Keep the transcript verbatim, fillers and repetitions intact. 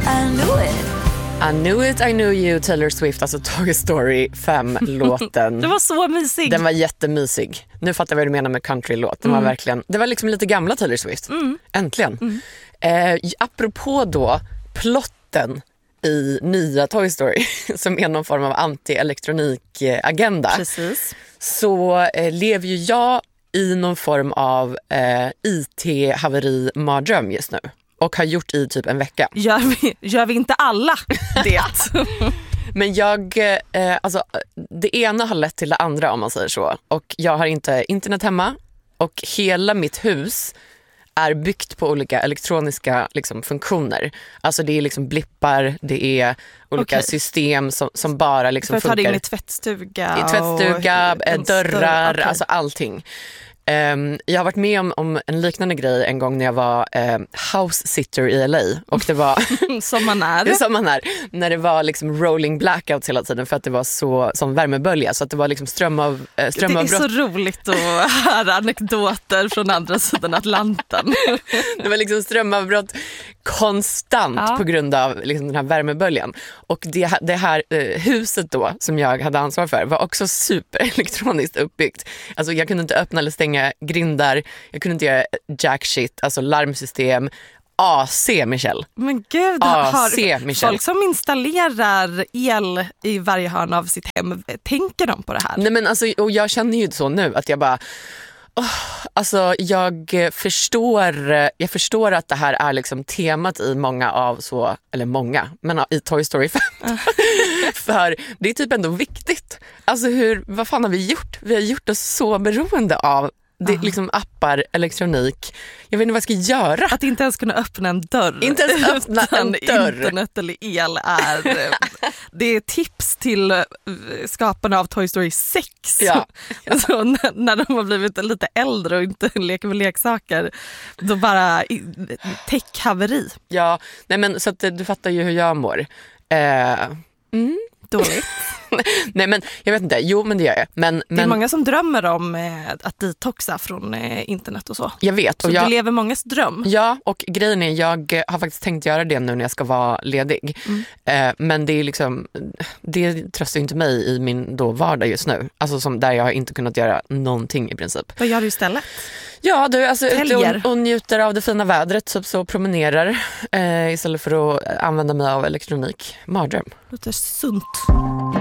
I knew it. I knew it, I knew you, Taylor Swift, alltså Toy Story fem-låten. Det var så mysig. Den var jättemysig. Nu fattar jag vad du menar med country-låt. Den mm. var verkligen, det var liksom lite gamla Taylor Swift. Mm. Äntligen. Mm. Eh, apropå då plotten i nya Toy Story som är någon form av anti-elektronik-agenda. Precis. Så eh, lever ju jag i någon form av eh, I T-haveri-mardröm just nu. Och har gjort i typ en vecka. Gör vi, gör vi inte alla det? Men jag, eh, alltså det ena har lett till det andra om man säger så. Och jag har inte internet hemma. Och hela mitt hus är byggt på olika elektroniska liksom, funktioner. Alltså det är liksom blippar, det är olika okay. system som, som bara liksom funkar. För att ta det in i tvättstuga? I tvättstuga, och, dörrar, okay. alltså allting. Um, jag har varit med om, om en liknande grej en gång när jag var um, house sitter i L A och det var som man är. som man är när det var liksom rolling blackouts hela tiden för att det var så som värmebölja så att det var liksom ström av uh, strömavbrott. Det är så roligt att höra anekdoter från andra sidan Atlanten. Det var liksom strömavbrott konstant ja. På grund av liksom den här värmeböljan och det, det här uh, huset då som jag hade ansvar för var också superelektroniskt uppbyggt. Alltså jag kunde inte öppna eller stänga grindar, jag kunde inte göra jack shit, alltså larmsystem, A C, Michelle. Men gud, A C, har Michelle. Folk som installerar el i varje hörn av sitt hem, tänker de på det här? Nej men alltså, och jag känner ju så nu att jag bara oh, alltså jag förstår jag förstår att det här är liksom temat i många av så, eller många, men i Toy Story fem. Uh. För det är typ ändå viktigt. Alltså hur, vad fan har vi gjort? Vi har gjort oss så beroende av det, uh. liksom appar, elektronik. Jag vet inte vad jag ska göra. Att inte ens kunna öppna en dörr. Inte ens öppna en dörr. Internet eller el är det är tips till skaparna av Toy Story sex. Ja. Alltså, när, när de har blivit lite äldre och inte leker med leksaker, då bara tech-haveri. Ja, nej men så att du fattar ju hur jag mår. Eh, mm. Dåligt. Nej men jag vet inte, jo men det gör jag. Men, det är men... många som drömmer om eh, att detoxa från eh, internet och så. Jag vet. Så och jag... du lever mångas dröm. Ja, och grejen är jag har faktiskt tänkt göra det nu när jag ska vara ledig. Mm. Eh, men det är liksom, det tröstar inte mig i min då vardag just nu. Alltså som där jag har inte kunnat göra någonting i princip. Vad gör du istället? Ja, du alltså ute och, och njuter av det fina vädret, typ så promenerar eh, istället för att använda mig av elektronik. Mardröm. Det låter sunt.